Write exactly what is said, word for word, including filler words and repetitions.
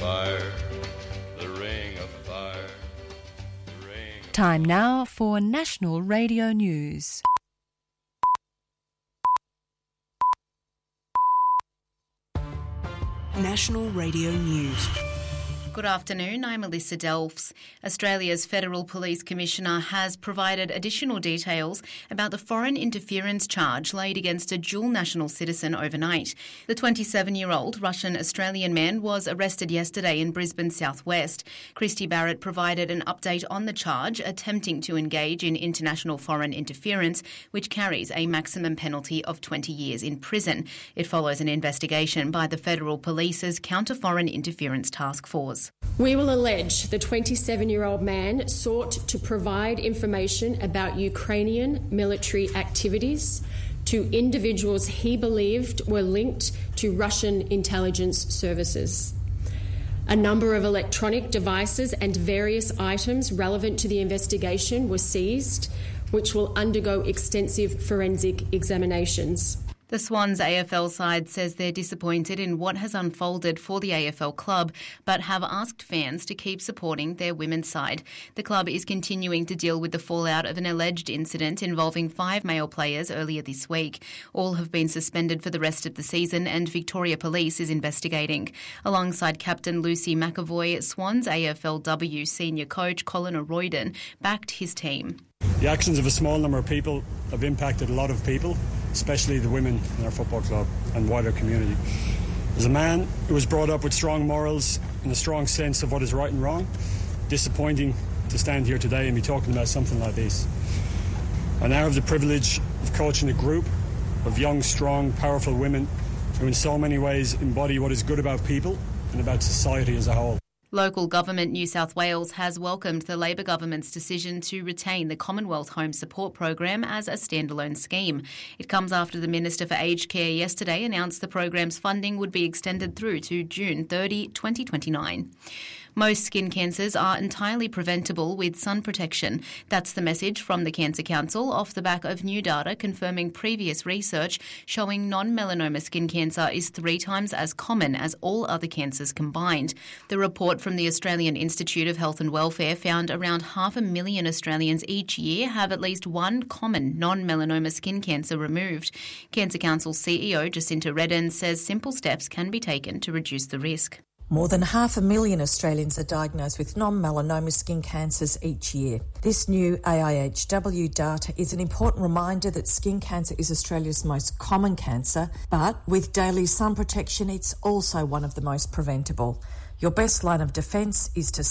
fire, the ring of fire, the ring. Time now for National Radio News. National Radio News. Good afternoon, I'm Alyssa Delfs. Australia's Federal Police Commissioner has provided additional details about the foreign interference charge laid against a dual national citizen overnight. The twenty-seven-year-old Russian-Australian man was arrested yesterday in Brisbane southwest. Christy Barrett provided an update on the charge, attempting to engage in international foreign interference, which carries a maximum penalty of twenty years in prison. It follows an investigation by the Federal Police's Counter-Foreign Interference Task Force. We will allege the twenty-seven-year-old man sought to provide information about Ukrainian military activities to individuals he believed were linked to Russian intelligence services. A number of electronic devices and various items relevant to the investigation were seized, which will undergo extensive forensic examinations. The Swans A F L side says they're disappointed in what has unfolded for the A F L club, but have asked fans to keep supporting their women's side. The club is continuing to deal with the fallout of an alleged incident involving five male players earlier this week. All have been suspended for the rest of the season, and Victoria Police is investigating. Alongside captain Lucy McAvoy, Swans A F L W senior coach Colin Royden backed his team. The actions of a small number of people have impacted a lot of people, especially the women in our football club and wider community. As a man who was brought up with strong morals and a strong sense of what is right and wrong, disappointing to stand here today and be talking about something like this. I now have the privilege of coaching a group of young, strong, powerful women who in so many ways embody what is good about people and about society as a whole. Local Government New South Wales has welcomed the Labor government's decision to retain the Commonwealth Home Support Program as a standalone scheme. It comes after the Minister for Aged Care yesterday announced the program's funding would be extended through to June thirtieth, twenty twenty-nine. Most skin cancers are entirely preventable with sun protection. That's the message from the Cancer Council off the back of new data confirming previous research showing non-melanoma skin cancer is three times as common as all other cancers combined. The report from the Australian Institute of Health and Welfare found around half a million Australians each year have at least one common non-melanoma skin cancer removed. Cancer Council C E O Jacinta Redden says simple steps can be taken to reduce the risk. More than half a million Australians are diagnosed with non-melanoma skin cancers each year. This new A I H W data is an important reminder that skin cancer is Australia's most common cancer, but with daily sun protection, it's also one of the most preventable. Your best line of defence is to